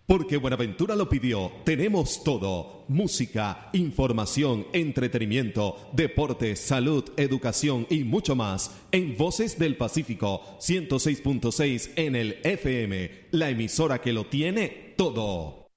Porque Buenaventura lo pidió, tenemos todo. Música, información, entretenimiento, deporte, salud, educación y mucho más. En Voces del Pacífico, 106.6 en el FM. La emisora que lo tiene todo.